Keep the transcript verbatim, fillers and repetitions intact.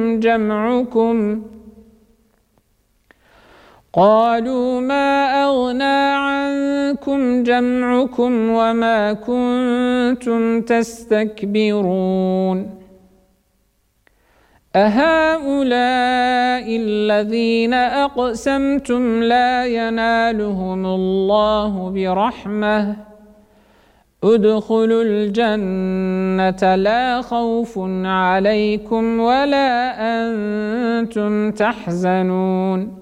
جمعكم قالوا ما أغنى عنكم جمعكم وما كنتم تستكبرون أهؤلاء الذين أقسمتم لا ينالهم الله برحمة ادخلوا الجنة لا خوف عليكم ولا أنتم تحزنون